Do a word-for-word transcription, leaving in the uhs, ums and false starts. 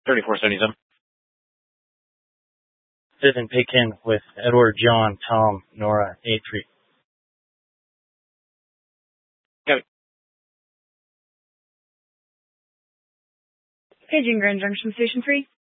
thirty-four seventy-seven. Vivian Pekin with Edward, John, Tom, Nora, eight three. Paging Grand Junction Station three.